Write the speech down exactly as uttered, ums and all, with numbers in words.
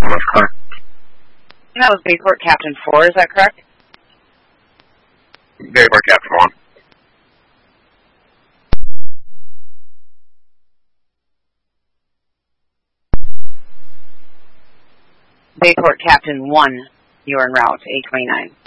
That's correct. And that was Bayport Captain four, is that correct? Bayport Captain one. Bayport Captain one, you're en route, eight twenty-nine.